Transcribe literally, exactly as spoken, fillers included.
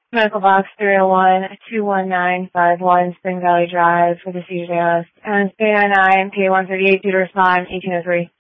Medical box three oh one, two one nine five one, Spring Valley Drive for the C J S. And K nine nine, K one thirty-eight, due to respond, eighteen oh three.